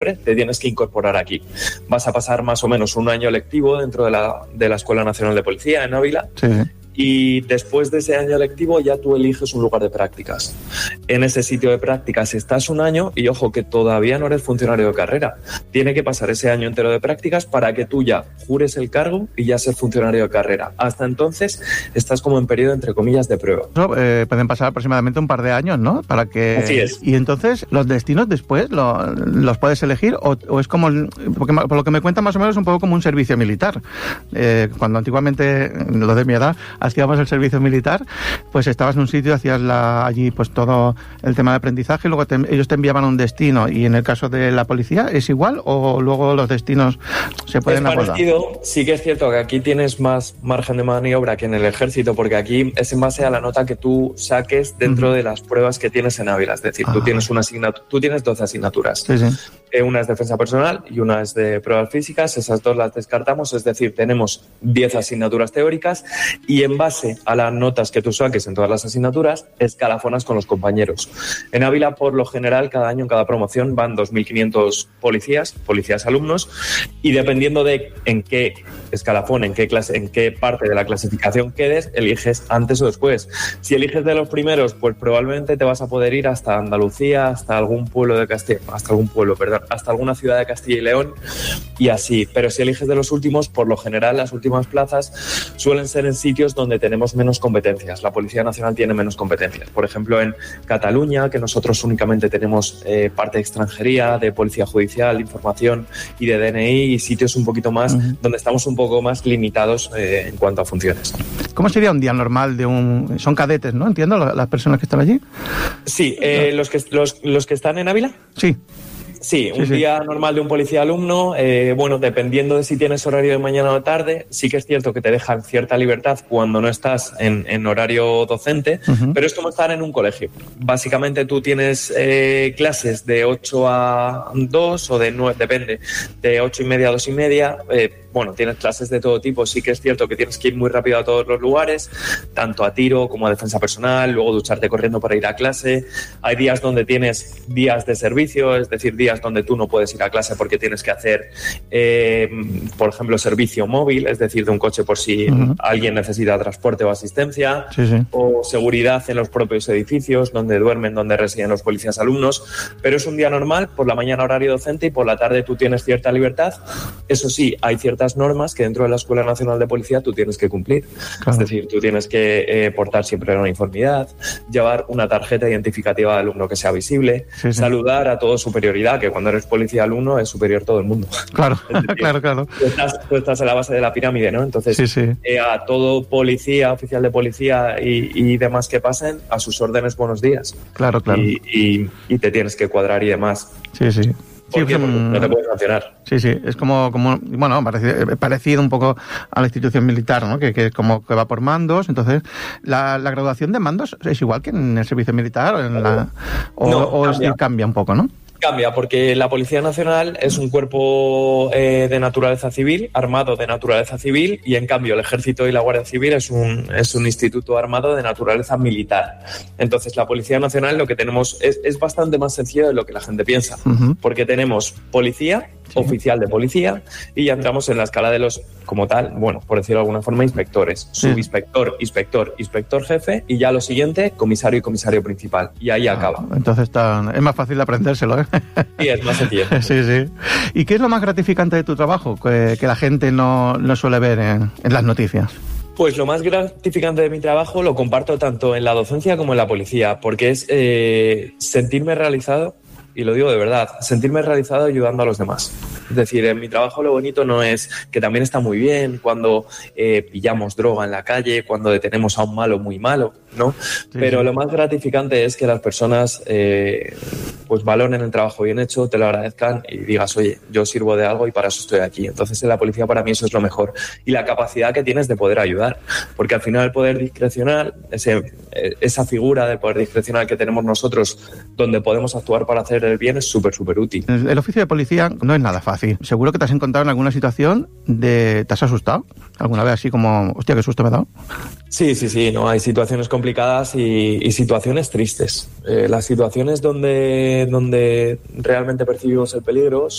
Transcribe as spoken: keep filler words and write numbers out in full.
septiembre te tienes que incorporar aquí. Vas a pasar más o menos un año lectivo dentro de la, de la Escuela Nacional de Policía en Ávila. Sí. Y después de ese año lectivo ya tú eliges un lugar de prácticas. En ese sitio de prácticas estás un año y ojo que todavía no eres funcionario de carrera. Tiene que pasar ese año entero de prácticas para que tú ya jures el cargo y ya seas funcionario de carrera. Hasta entonces estás como en periodo entre comillas de prueba. No, eh, pueden pasar aproximadamente un par de años, ¿no? Para que... Así es. Y entonces, ¿los destinos después lo, los puedes elegir o, o es como... El, porque por lo que me cuentan más o menos es un poco como un servicio militar. Eh, cuando antiguamente, lo de mi edad, hacíamos el servicio militar, pues estabas en un sitio, hacías la, allí pues todo el tema de aprendizaje y luego te, ellos te enviaban a un destino. Y en el caso de la policía, ¿es igual o luego los destinos se pueden es abordar? Parecido. Sí que es cierto que aquí tienes más margen de maniobra que en el ejército, porque aquí es en base a la nota que tú saques dentro uh-huh. de las pruebas que tienes en Ávila. Es decir, ah. tú tienes una asignatura, tú tienes doce asignaturas. Sí, sí. Eh, una es defensa personal y una es de pruebas físicas. Esas dos las descartamos, es decir, tenemos diez asignaturas teóricas y en base a las notas que tú saques en todas las asignaturas, escalafonas con los compañeros. En Ávila, por lo general, cada año en cada promoción van dos mil quinientos policías, policías alumnos, y dependiendo de en qué escalafón, en qué clase, en qué parte de la clasificación quedes, eliges antes o después. Si eliges de los primeros, pues probablemente te vas a poder ir hasta Andalucía, hasta algún pueblo de Castilla, hasta algún pueblo, perdón, hasta alguna ciudad de Castilla y León, y así. Pero si eliges de los últimos, por lo general, las últimas plazas suelen ser en sitios donde tenemos menos competencias. La Policía Nacional tiene menos competencias. Por ejemplo, en Cataluña, que nosotros únicamente tenemos eh, parte de extranjería, de policía judicial, información y de D N I, y sitios un poquito más uh-huh. donde estamos un poco más limitados eh, en cuanto a funciones. ¿Cómo sería un día normal de un... Son cadetes, ¿no? Entiendo, las personas que están allí. Sí, eh, los, que, los, los que están en Ávila. Sí. Sí, un sí, sí. día normal de un policía alumno, eh, bueno, dependiendo de si tienes horario de mañana o de tarde, sí que es cierto que te dejan cierta libertad cuando no estás en, en horario docente, uh-huh. pero es como estar en un colegio. Básicamente tú tienes eh, clases de ocho a dos o de nueve, depende, de ocho y media a dos y media, eh, bueno, tienes clases de todo tipo. Sí que es cierto que tienes que ir muy rápido a todos los lugares, tanto a tiro como a defensa personal, luego ducharte corriendo para ir a clase. Hay días donde tienes días de servicio, es decir, días donde tú no puedes ir a clase porque tienes que hacer, eh, por ejemplo, servicio móvil, es decir, de un coche por si uh-huh. alguien necesita transporte o asistencia, sí, sí. o seguridad en los propios edificios donde duermen, donde residen los policías alumnos. Pero es un día normal, por la mañana horario docente y por la tarde tú tienes cierta libertad. Eso sí, hay ciertas normas que dentro de la Escuela Nacional de Policía tú tienes que cumplir. Claro. Es decir, tú tienes que eh, portar siempre una uniformidad, llevar una tarjeta identificativa de alumno que sea visible, sí, sí. saludar a todo superioridad, que cuando eres policía alumno es superior todo el mundo. Claro, decir, claro, claro. Tú estás, tú estás en la base de la pirámide, ¿no? Entonces, sí, sí. Eh, a todo policía, oficial de policía y, y demás que pasen, a sus órdenes buenos días. Claro, claro. Y, y, y te tienes que cuadrar y demás. Sí, sí. ¿Por Sí, qué? Porque no te puedes sancionar. Sí, sí, es como, como bueno, parecido, parecido un poco a la institución militar, ¿no? Que, que como que va por mandos. Entonces, ¿la, la graduación de mandos es igual que en el servicio militar o en la o, no, o cambia. Es, cambia un poco, ¿no? Cambia, porque la Policía Nacional es un cuerpo eh, de naturaleza civil, armado de naturaleza civil, y en cambio el Ejército y la Guardia Civil es un, es un instituto armado de naturaleza militar. Entonces la Policía Nacional lo que tenemos es, es bastante más sencillo de lo que la gente piensa, uh-huh. porque tenemos policía, sí. oficial de policía, y ya entramos en la escala de los, como tal, bueno, por decirlo de alguna forma, inspectores. Sí. Subinspector, inspector, inspector jefe, y ya lo siguiente, comisario y comisario principal. Y ahí ah, acaba. Entonces está, es más fácil de aprendérselo, ¿eh? Sí, es más sencillo. Sí, sí. ¿Y qué es lo más gratificante de tu trabajo que, que la gente no, no suele ver en, en las noticias? Pues lo más gratificante de mi trabajo lo comparto tanto en la docencia como en la policía, porque es eh, sentirme realizado, y lo digo de verdad, sentirme realizado ayudando a los demás. Es decir, en mi trabajo lo bonito no es, que también está muy bien cuando eh, pillamos droga en la calle, cuando detenemos a un malo muy malo, ¿no? Sí, Pero sí. lo más gratificante es que las personas eh, pues valoren el trabajo bien hecho, te lo agradezcan y digas, oye, yo sirvo de algo y para eso estoy aquí. Entonces en la policía para mí eso es lo mejor. Y la capacidad que tienes de poder ayudar. Porque al final el poder discrecional, ese, esa figura del poder discrecional que tenemos nosotros, donde podemos actuar para hacer el bien, es súper, súper útil. El, el oficio de policía no es nada fácil. Seguro que te has encontrado en alguna situación de... ¿Te has asustado? ¿Alguna vez así como, hostia, qué susto me he dado? Sí, sí, sí. No, hay situaciones complicadas y, y situaciones tristes. Eh, las situaciones donde, donde realmente percibimos el peligro